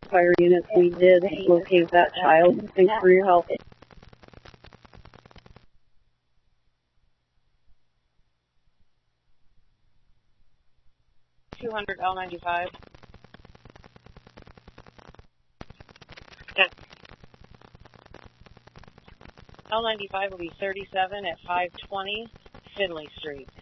fire units. We did locate that child. Thanks for your help. 200 L95. L95 will be 37 at 520 Finley Street.